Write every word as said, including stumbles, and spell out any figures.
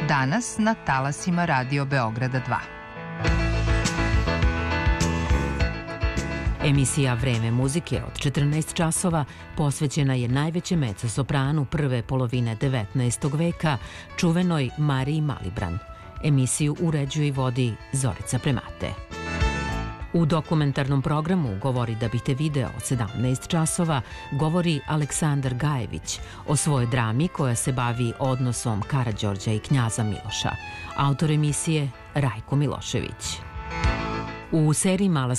danas na talasima Radio Beograda dva. Emisija Vreme muzike od četrnaest časova posvećena je najvećem mezzosopranu prve polovine devetnaestog veka, čuvenoj Mariji Malibran. Emisiju uređuje i vodi Zorica Premate. U dokumentarnom programu Govori da bi te video od sedamnaest časova govori Aleksandar Gajević o svojoj drami koja se bavi odnosom Karađorđa i knjaza Miloša. Autor emisije Rajko Milošević. U seriji Mala